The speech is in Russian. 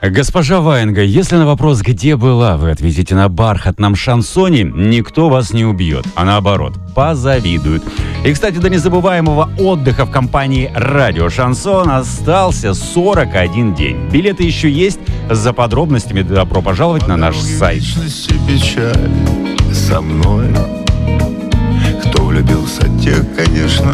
Госпожа Ваенга, если на вопрос «Где была?» вы ответите на бархатном шансоне, никто вас не убьет, а наоборот, позавидует. И, кстати, до незабываемого отдыха в компании «Радио Шансон» остался 41 день. Билеты еще есть. За подробностями добро пожаловать на наш сайт. Печаль со мной. Кто влюбился, тех, конечно,